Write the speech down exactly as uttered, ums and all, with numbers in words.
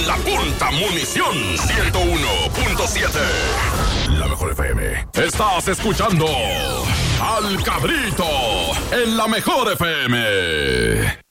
la punta munición. ciento uno punto siete. La mejor F M. Estás escuchando Al Cabrito en la mejor F M.